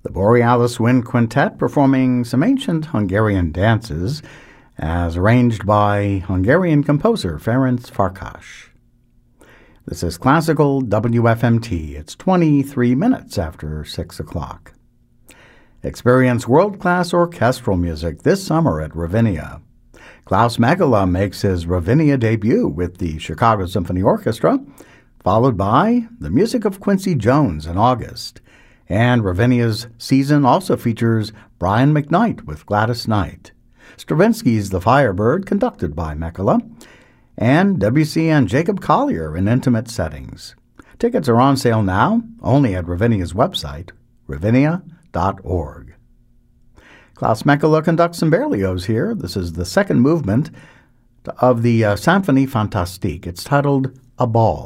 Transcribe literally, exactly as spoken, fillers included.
The Borealis Wind Quintet performing some ancient Hungarian dances as arranged by Hungarian composer Ferenc Farkas. This is Classical W F M T. It's twenty-three minutes after six o'clock. Experience world-class orchestral music this summer at Ravinia. Klaus Megala makes his Ravinia debut with the Chicago Symphony Orchestra, followed by the music of Quincy Jones in August. And Ravinia's season also features Brian McKnight with Gladys Knight, Stravinsky's The Firebird, conducted by Megala, and Debussy and Jacob Collier in intimate settings. Tickets are on sale now, only at Ravinia's website, ravinia dot org. Klaus Megala conducts some Berlioz here. This is the second movement of the uh, Symphonie Fantastique. It's titled A Ball.